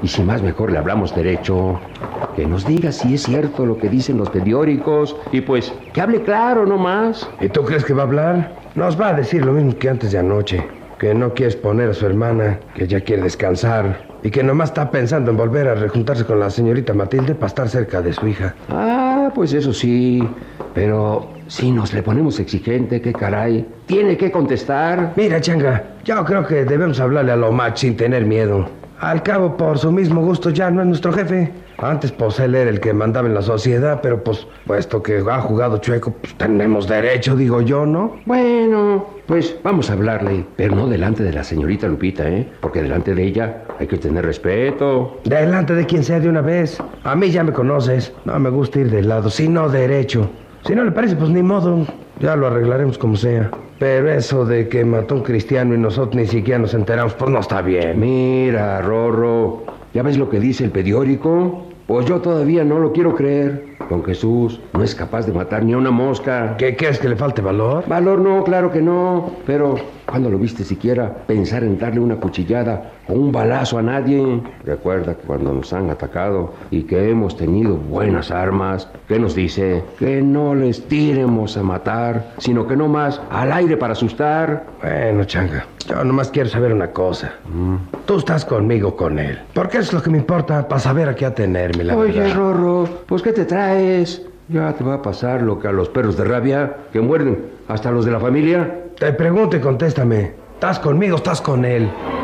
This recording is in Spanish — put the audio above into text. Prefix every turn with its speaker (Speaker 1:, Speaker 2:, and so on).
Speaker 1: Y si más mejor le hablamos derecho, que nos diga si es cierto lo que dicen los periódicos. Y pues, que hable claro nomás.
Speaker 2: ¿Y tú crees que va a hablar? Nos va a decir lo mismo que antes de anoche. Que no quiere exponer a su hermana, que ya quiere descansar. Y que nomás está pensando en volver a rejuntarse con la señorita Matilde para estar cerca de su hija.
Speaker 1: Ah, pues eso sí. Pero si nos le ponemos exigente, qué caray. Tiene que contestar.
Speaker 2: Mira, Changa, yo creo que debemos hablarle a Lomach sin tener miedo. Al cabo, por su mismo gusto, ya no es nuestro jefe. Antes, pues, él era el que mandaba en la sociedad, pero, pues, puesto que ha jugado chueco, pues, tenemos derecho, digo yo, ¿no?
Speaker 1: Bueno, pues vamos a hablarle, pero no delante de la señorita Lupita, ¿eh? Porque delante de ella hay que tener respeto.
Speaker 2: Delante de quien sea de una vez. A mí ya me conoces. No me gusta ir de lado, sino derecho. Si no le parece, pues ni modo. Ya lo arreglaremos como sea. Pero eso de que mató a un cristiano y nosotros ni siquiera nos enteramos, pues no está bien.
Speaker 1: Mira, Rorro, ¿ya ves lo que dice el periódico? Pues yo todavía no lo quiero creer. Don Jesús no es capaz de matar ni a una mosca.
Speaker 2: ¿Qué es que le falte valor?
Speaker 1: Valor no, claro que no. Pero, ¿cuándo lo viste siquiera pensar en darle una cuchillada o un balazo a nadie? Recuerda que cuando nos han atacado y que hemos tenido buenas armas, ¿qué nos dice? Que no les tiremos a matar, sino que no más al aire para asustar.
Speaker 2: Bueno, Changa, yo nomás quiero saber una cosa. Tú estás conmigo con él. Porque eso es lo que me importa para saber a qué atenerme, la
Speaker 1: Oye,
Speaker 2: verdad.
Speaker 1: Rorro, pues ¿qué te traes? Ya te va a pasar lo que a los perros de rabia, que muerden hasta los de la familia.
Speaker 2: Te pregunto y contéstame. ¿Estás conmigo o estás con él?